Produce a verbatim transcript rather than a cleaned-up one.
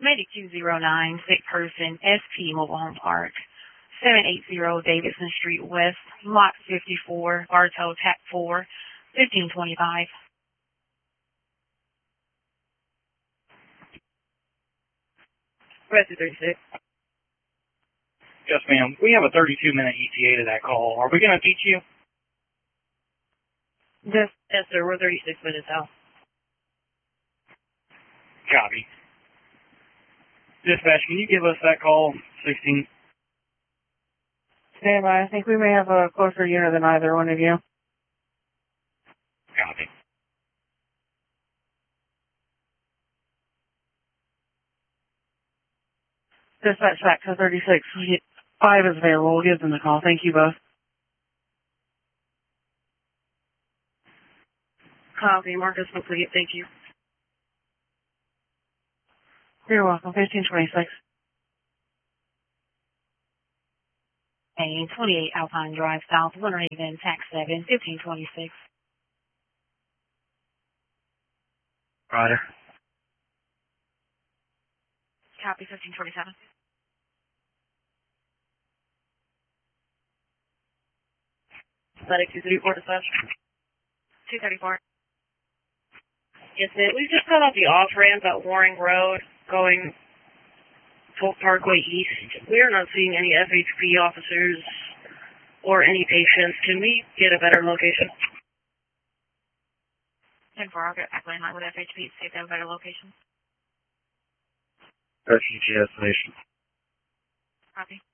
Medic two zero nine, sick person, S P Mobile Home Park, seven eighty Davidson Street West, Lot fifty-four, Bartow, Tap four, fifteen twenty-five. Rescue thirty-six. Yes, ma'am. We have a thirty-two minute E T A to that call. Are we going to teach you? Yes, yes, sir. We're thirty-six minutes out. Copy. Dispatch, can you give us that call, sixteen? Stand by. I think we may have a closer unit than either one of you. Copy. Dispatch back to thirty-six. Five is available. We'll give them the call. Thank you both. Copy. Marcus complete. Thank you. You're welcome. fifteen twenty-six. A twenty-eight Alpine Drive South, Winter Haven, Tax seven, fifteen twenty-six. Roger. Copy. fifteen twenty-seven. Medic two thirty-four dispatch. two thirty-four. Yes, it. We just got off the off-ramp at Waring Road going Polk Parkway East. We are not seeing any F H P officers or any patients. Can we get a better location? ten four, I'll get back line with F H P to see if they have a better location. Refugee destination. Copy.